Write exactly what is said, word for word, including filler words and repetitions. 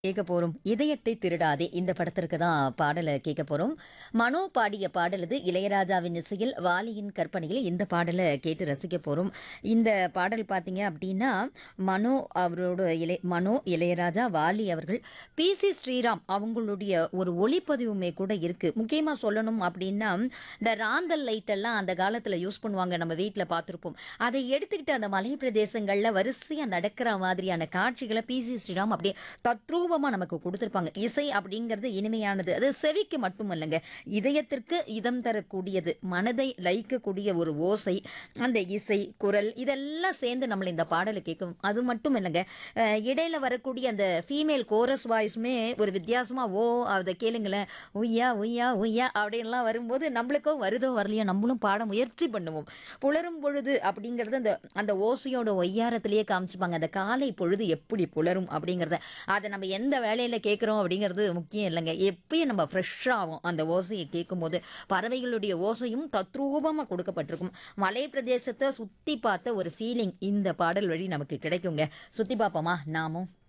கேட்க போறோம். இதயத்தை திருடாதே இந்த படத்திற்கு தான் பாடல கேட்க போறோம். மனோ பாடிய பாடல் இது. இளையராஜாவின் இசையில், வாலியின் கற்பனையில் இந்த பாடல கேட்டு ரசிக்க போறோம். இந்த பாடல் பார்த்தீங்க அப்படின்னா, மனோ அவரோட இளைய மனோ, இளையராஜா, வாலி அவர்கள், பி சி ஸ்ரீராம் அவங்களுடைய ஒரு ஒளிப்பதிவுமே கூட இருக்கு. முக்கியமா சொல்லணும் அப்படின்னா, இந்த ராந்தல் லைட் எல்லாம் அந்த காலத்துல யூஸ் பண்ணுவாங்க. நம்ம வீட்ல பார்த்திருப்போம். அதை எடுத்துக்கிட்டு அந்த மலை பிரதேசங்கள்ல வரிசையா நடக்கிற மாதிரியான காட்சிகளை பி சி ஸ்ரீராம் அப்படியே தத்ரூபமா நமக்கு கொடுத்திருப்பாங்க. இசை அப்படிங்கிறது இனிமையானது. அது செவிக்கு மட்டுமல்லங்க, இதயத்திற்கு இதம் தரக்கூடியது, மனதை லயிக்கக்கூடிய ஒரு ஓசை, அந்த இசை, குரல் இதெல்லாம் சேர்ந்து நம்மளை இந்த பாடலை கேட்கும். அது மட்டும் இல்லைங்க, அஹ் இடையில வரக்கூடிய அந்த ஃபீமேல் கோரஸ் வாய்ஸுமே ஒரு வித்தியாசமா, ஓ அதை கேளுங்களேன், உய்யா உய்யா உய்யா அப்படின்லாம் வரும்போது நம்மளுக்கோ வருதோ வரலையோ நம்மளும் பாட முயற்சி பண்ணுவோம். புலரும் பொழுது அப்படிங்கிறது அந்த அந்த ஓசையோட ஒய்யாரத்திலேயே காமிச்சுப்பாங்க. அந்த காலை பொழுது எப்படி புலரும் அப்படிங்கிறத, அதை நம்ம எந்த வேலையில கேட்குறோம் அப்படிங்கிறது முக்கியம் இல்லைங்க. எப்பயும் நம்ம ஃப்ரெஷ்ஷாக ஆகும் அந்த ஓசையை கேட்கும்போது. பறவைகளுடைய ஓசையும் தத்ரூபமாக கொடுக்கப்பட்டிருக்கும். மலை பிரதேசத்தை சுற்றி பார்த்த ஒரு ஃபீலிங் இந்த பாடல் வழி நமக்கு கிடைக்குங்க. சுற்றி பார்ப்போமா நாமும்?